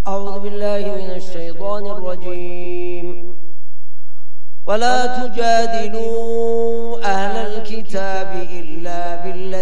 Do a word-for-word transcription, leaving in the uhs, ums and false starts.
أعوذ بالله من الشيطان الرجيم ولا تجادلوا أهل الكتاب إلا بالله